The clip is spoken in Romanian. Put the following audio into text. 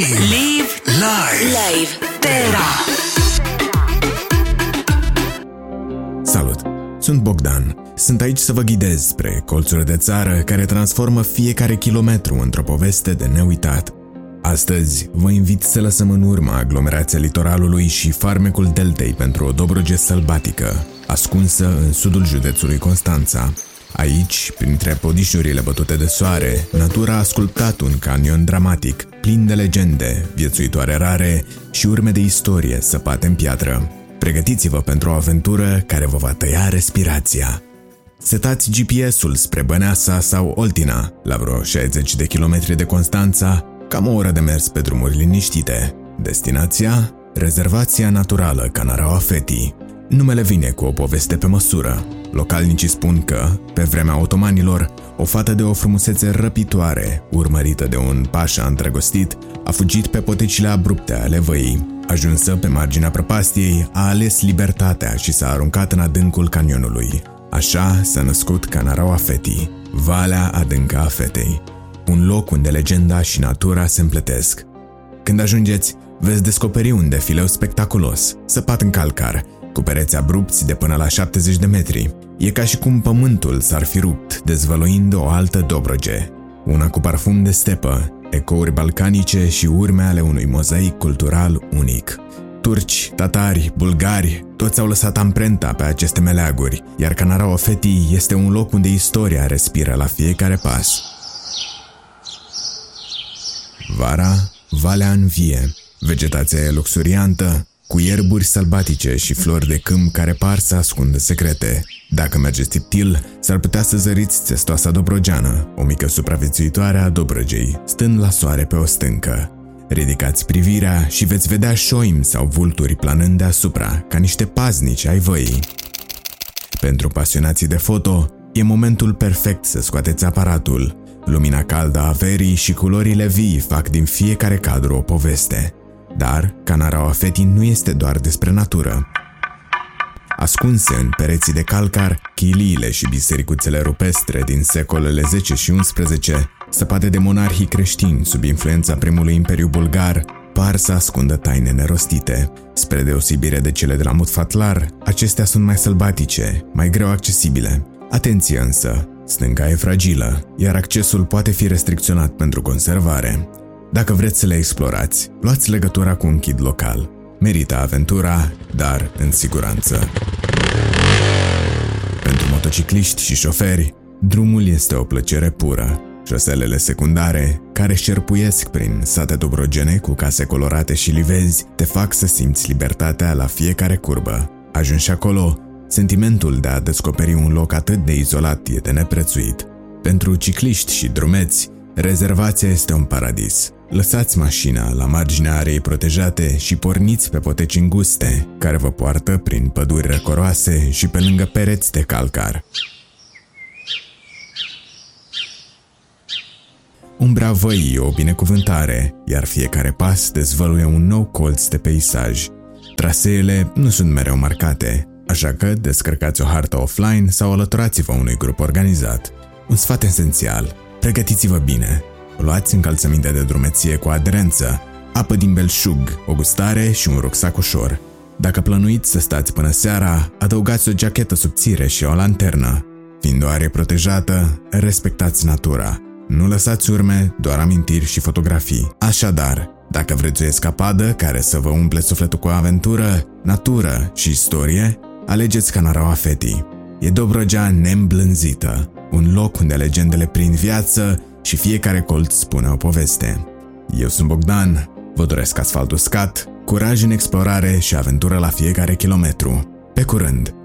Live Terra. Salut! Sunt Bogdan. Sunt aici să vă ghidez spre colțuri de țară care transformă fiecare kilometru într-o poveste de neuitat. Astăzi vă invit să lăsăm în urmă aglomerația litoralului și farmecul deltei pentru o Dobroge sălbatică, ascunsă în sudul județului Constanța. Aici, printre podișurile bătute de soare, natura a sculptat un canion dramatic, plin de legende, viețuitoare rare și urme de istorie săpate în piatră. Pregătiți-vă pentru o aventură care vă va tăia respirația. Setați GPS-ul spre Băneasa sau Oltina, la vreo 60 de kilometri de Constanța, cam o oră de mers pe drumuri liniștite. Destinația? Rezervația naturală Canaraua Feti. Numele vine cu o poveste pe măsură. Localnicii spun că, pe vremea otomanilor, o fată de o frumusețe răpitoare, urmărită de un pașa îndrăgostit, a fugit pe potecile abrupte ale văii. Ajunsă pe marginea prăpastiei, a ales libertatea și s-a aruncat în adâncul canionului. Așa s-a născut Canaraua Feti, Valea Adâncă a Fetei, un loc unde legenda și natura se împletesc. Când ajungeți, veți descoperi un defileu spectaculos, săpat în calcar, cu pereți abrupți de până la 70 de metri. E ca și cum pământul s-ar fi rupt, dezvăluind o altă Dobroge. Una cu parfum de stepă, ecouri balcanice și urme ale unui mozaic cultural unic. Turci, tatari, bulgari, toți au lăsat amprenta pe aceste meleaguri, iar Canaraua Feti este un loc unde istoria respiră la fiecare pas. Vara, valea învie. Vegetația e luxuriantă, cu ierburi sălbatice și flori de câmp care par să ascundă secrete. Dacă mergeți tiptil, s-ar putea să zăriți țestoasa dobrogeană, o mică supraviețuitoare a Dobrogei, stând la soare pe o stâncă. Ridicați privirea și veți vedea șoimi sau vulturi planând deasupra, ca niște paznici ai văii. Pentru pasionații de foto, e momentul perfect să scoateți aparatul. Lumina caldă a verii și culorile vii fac din fiecare cadru o poveste. Dar Canaraua Feti nu este doar despre natură. Ascunse în pereții de calcar, chiliile și bisericuțele rupestre din secolele 10 și 11, săpate de monarhii creștini sub influența primului imperiu bulgar, par să ascundă taine nerostite. Spre deosebire de cele de la Mutfatlar, acestea sunt mai sălbatice, mai greu accesibile. Atenție însă, stânca e fragilă, iar accesul poate fi restricționat pentru conservare. Dacă vreți să le explorați, luați legătura cu un ghid local. Merită aventura, dar în siguranță. Pentru motocicliști și șoferi, drumul este o plăcere pură. Șoselele secundare, care șerpuiesc prin sate dobrogene cu case colorate și livezi, te fac să simți libertatea la fiecare curbă. Ajungi acolo, sentimentul de a descoperi un loc atât de izolat e de neprețuit. Pentru cicliști și drumeți, rezervația este un paradis. Lăsați mașina la marginea areei protejate și porniți pe poteci înguste, care vă poartă prin păduri răcoroase și pe lângă pereți de calcar. Umbra văii e o binecuvântare, iar fiecare pas dezvăluie un nou colț de peisaj. Traseele nu sunt mereu marcate, așa că descărcați o hartă offline sau alăturați-vă unui grup organizat. Un sfat esențial: pregătiți-vă bine. Luați încălțăminte de drumeție cu aderență, apă din belșug, o gustare și un rucsac ușor. Dacă plănuiți să stați până seara, adăugați o jachetă subțire și o lanternă. Fiind o arie protejată, respectați natura. Nu lăsați urme, doar amintiri și fotografii. Așadar, dacă vreți o escapadă care să vă umple sufletul cu aventură, natură și istorie, alegeți Canaraua Feti. E Dobrogea neîmblânzită, un loc unde legendele prind viață și fiecare colț spune o poveste. Eu sunt Bogdan, vă doresc asfalt uscat, curaj în explorare și aventură la fiecare kilometru. Pe curând!